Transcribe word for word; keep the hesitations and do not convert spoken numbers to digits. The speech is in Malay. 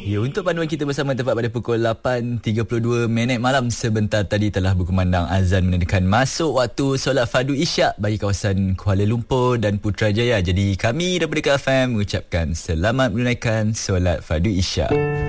Ya, untuk panduan kita bersama tepat pada pukul lapan tiga puluh dua minit malam sebentar tadi telah berkumandang azan menandakan masuk waktu solat fardu isyak bagi kawasan Kuala Lumpur dan Putrajaya. Jadi kami daripada K F M mengucapkan selamat menunaikan solat fardu isyak.